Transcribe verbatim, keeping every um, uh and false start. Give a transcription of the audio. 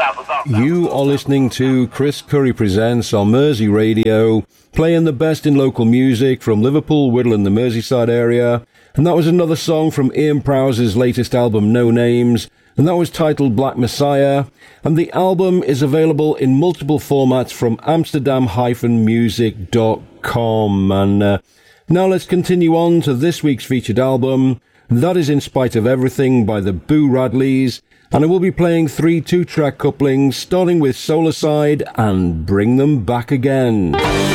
You are listening to Chris Curry Presents on Mersey Radio, playing the best in local music from Liverpool, Whittle and the Merseyside area. And that was another song from Ian Prowse's latest album, No Names, and that was titled Black Messiah. And the album is available in multiple formats from amsterdam dash music dot com. And uh, now let's continue on to this week's featured album. That is In Spite of Everything by the Boo Radleys. And I will be playing three two-track couplings, starting with Solar Side and Bring Them Back Again.